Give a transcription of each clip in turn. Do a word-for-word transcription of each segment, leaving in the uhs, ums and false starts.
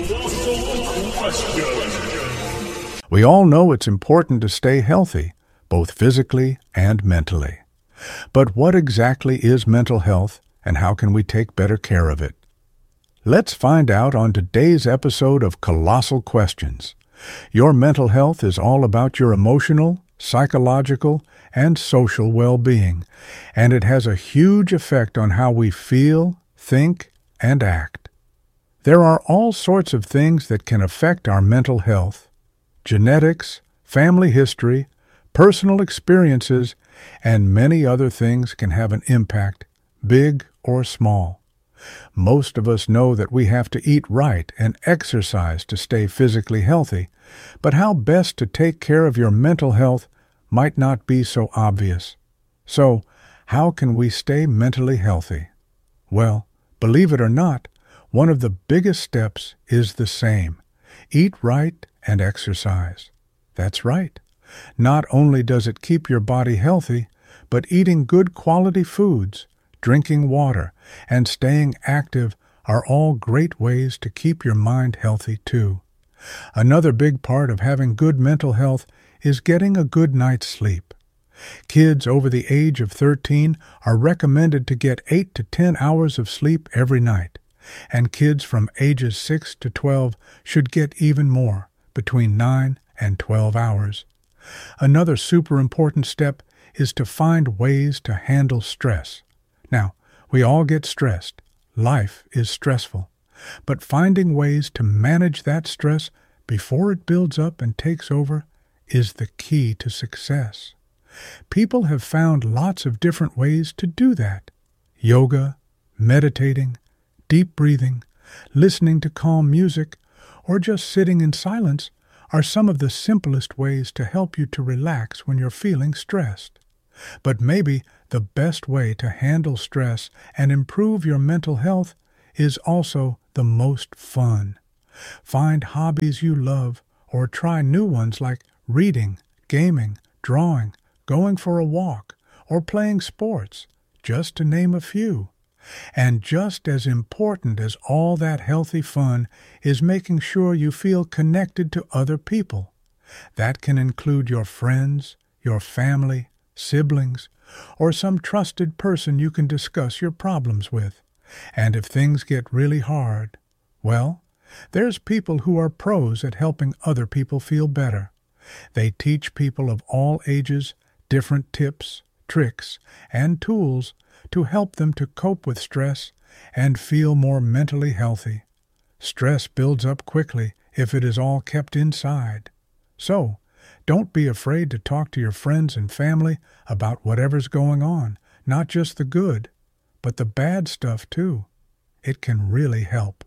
We all know it's important to stay healthy, both physically and mentally. But what exactly is mental health, and how can we take better care of it? Let's find out on today's episode of Colossal Questions. Your mental health is all about your emotional, psychological, and social well-being, and it has a huge effect on how we feel, think, and act. There are all sorts of things that can affect our mental health. Genetics, family history, personal experiences, and many other things can have an impact, big or small. Most of us know that we have to eat right and exercise to stay physically healthy, but how best to take care of your mental health might not be so obvious. So, how can we stay mentally healthy? Well, believe it or not, one of the biggest steps is the same. Eat right and exercise. That's right. Not only does it keep your body healthy, but eating good quality foods, drinking water, and staying active are all great ways to keep your mind healthy too. Another big part of having good mental health is getting a good night's sleep. Kids over the age of thirteen are recommended to get eight to ten hours of sleep every night, and kids from ages six to twelve should get even more, between nine and twelve hours. Another super important step is to find ways to handle stress. Now, we all get stressed. Life is stressful. But finding ways to manage that stress before it builds up and takes over is the key to success. People have found lots of different ways to do that. Yoga, meditating, deep breathing, listening to calm music, or just sitting in silence are some of the simplest ways to help you to relax when you're feeling stressed. But maybe the best way to handle stress and improve your mental health is also the most fun. Find hobbies you love or try new ones like reading, gaming, drawing, going for a walk, or playing sports, just to name a few. And just as important as all that healthy fun is making sure you feel connected to other people. That can include your friends, your family, siblings, or some trusted person you can discuss your problems with. And if things get really hard, well, there's people who are pros at helping other people feel better. They teach people of all ages different tips, tricks, and tools to help them to cope with stress and feel more mentally healthy. Stress builds up quickly if it is all kept inside. So, don't be afraid to talk to your friends and family about whatever's going on, not just the good, but the bad stuff too. It can really help.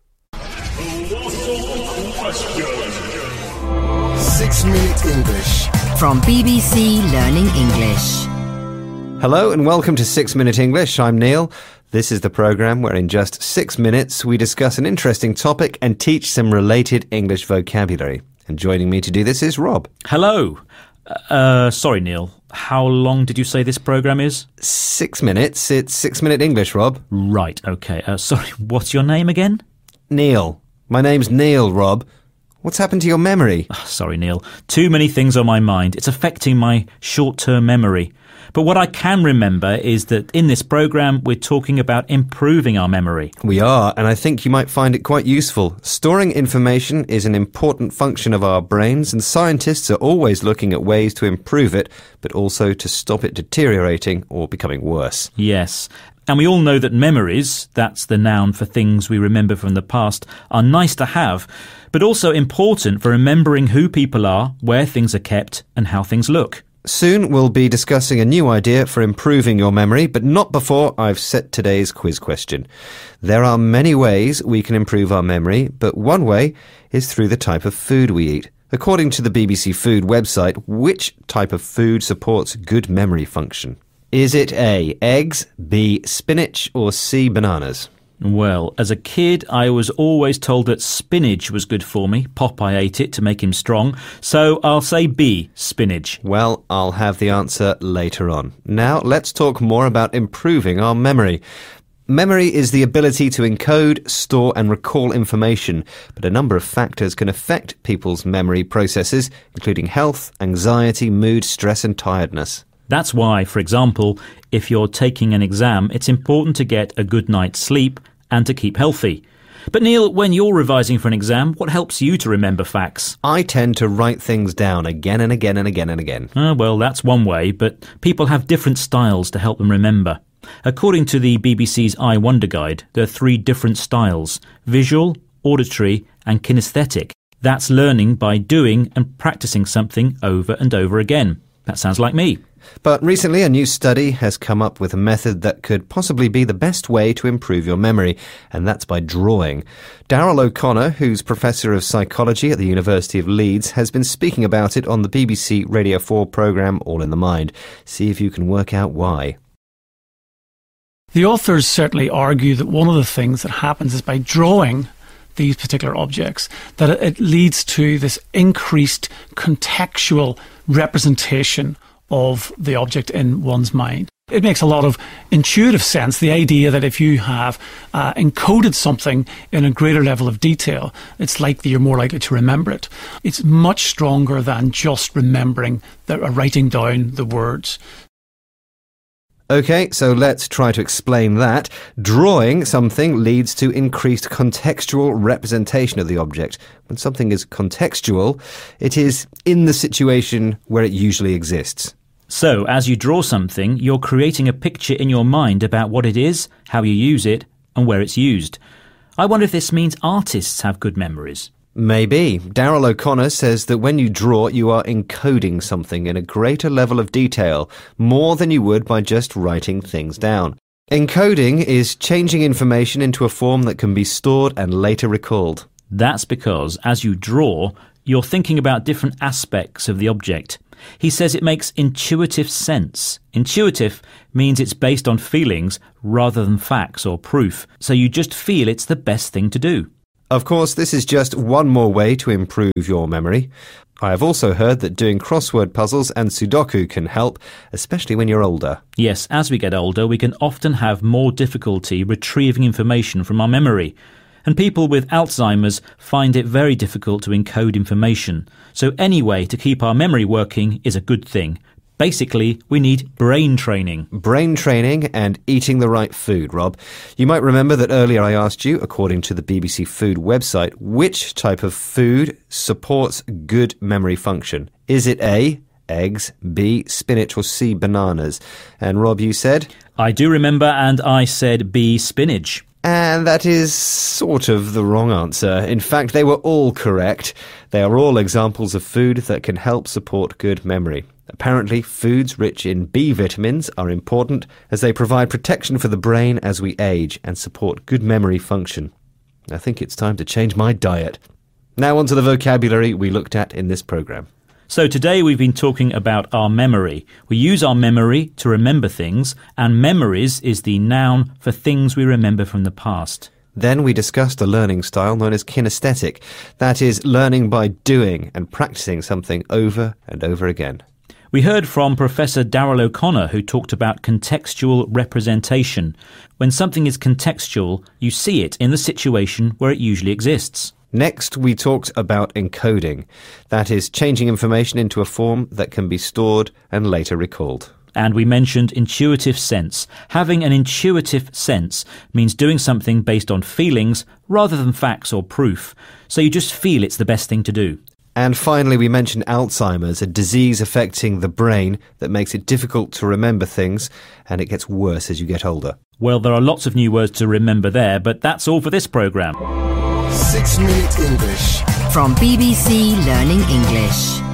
Six Minute English from B B C Learning English. Hello and welcome to Six Minute English. I'm Neil. This is the programme where in just six minutes we discuss an interesting topic and teach some related English vocabulary. And joining me to do this is Rob. Hello. Uh, sorry, Neil. How long did you say this programme is? Six minutes. It's Six Minute English, Rob. Right, okay. Uh, sorry, what's your name again? Neil. My name's Neil, Rob. What's happened to your memory? Oh, sorry, Neil. Too many things on my mind. It's affecting my short-term memory. But what I can remember is that in this programme we're talking about improving our memory. We are, and I think you might find it quite useful. Storing information is an important function of our brains, and scientists are always looking at ways to improve it, but also to stop it deteriorating or becoming worse. Yes. And we all know that memories, that's the noun for things we remember from the past, are nice to have, but also important for remembering who people are, where things are kept, and how things look. Soon we'll be discussing a new idea for improving your memory, but not before I've set today's quiz question. There are many ways we can improve our memory, but one way is through the type of food we eat. According to the B B C Food website, which type of food supports good memory function? Is it A, eggs, B, spinach, or C, bananas? Well, as a kid, I was always told that spinach was good for me. Popeye ate it to make him strong. So I'll say B, spinach. Well, I'll have the answer later on. Now, let's talk more about improving our memory. Memory is the ability to encode, store and recall information, but a number of factors can affect people's memory processes, including health, anxiety, mood, stress and tiredness. That's why, for example, if you're taking an exam, it's important to get a good night's sleep and to keep healthy. But Neil, when you're revising for an exam, what helps you to remember facts? I tend to write things down again and again and again and again. Uh, well, that's one way, but people have different styles to help them remember. According to the B B C's I Wonder Guide, there are three different styles: visual, auditory and kinesthetic. That's learning by doing and practicing something over and over again. That sounds like me. But recently a new study has come up with a method that could possibly be the best way to improve your memory, and that's by drawing. Daryl O'Connor, who's Professor of Psychology at the University of Leeds, has been speaking about it on the B B C Radio four programme All in the Mind. See if you can work out why. The authors certainly argue that one of the things that happens is by drawing these particular objects, that it leads to this increased contextual representation of the object in one's mind. It makes a lot of intuitive sense, the idea that if you have uh, encoded something in a greater level of detail, it's likely you're more likely to remember it. It's much stronger than just remembering, the, uh, writing down the words. OK, so let's try to explain that. Drawing something leads to increased contextual representation of the object. When something is contextual, it is in the situation where it usually exists. So, as you draw something, you're creating a picture in your mind about what it is, how you use it, and where it's used. I wonder if this means artists have good memories. Maybe. Daryl O'Connor says that when you draw, you are encoding something in a greater level of detail, more than you would by just writing things down. Encoding is changing information into a form that can be stored and later recalled. That's because, as you draw, you're thinking about different aspects of the object. He says it makes intuitive sense. Intuitive means it's based on feelings rather than facts or proof, so you just feel it's the best thing to do. Of course, this is just one more way to improve your memory. I have also heard that doing crossword puzzles and Sudoku can help, especially when you're older. Yes, as we get older, we can often have more difficulty retrieving information from our memory. And people with Alzheimer's find it very difficult to encode information. So any way to keep our memory working is a good thing. Basically, we need brain training. Brain training and eating the right food, Rob. You might remember that earlier I asked you, according to the B B C Food website, which type of food supports good memory function. Is it A, eggs, B, spinach, or C, bananas? And Rob, you said? I do remember, and I said B, spinach. And that is sort of the wrong answer. In fact, they were all correct. They are all examples of food that can help support good memory. Apparently, foods rich in B vitamins are important as they provide protection for the brain as we age and support good memory function. I think it's time to change my diet. Now on to the vocabulary we looked at in this programme. So today we've been talking about our memory. We use our memory to remember things, and memories is the noun for things we remember from the past. Then we discussed a learning style known as kinesthetic. That is, learning by doing and practicing something over and over again. We heard from Professor Daryl O'Connor, who talked about contextual representation. When something is contextual, you see it in the situation where it usually exists. Next, we talked about encoding. That is, changing information into a form that can be stored and later recalled. And we mentioned intuitive sense. Having an intuitive sense means doing something based on feelings rather than facts or proof. So you just feel it's the best thing to do. And finally, we mentioned Alzheimer's, a disease affecting the brain that makes it difficult to remember things, and it gets worse as you get older. Well, there are lots of new words to remember there, but that's all for this programme. Six Minute English. From B B C Learning English.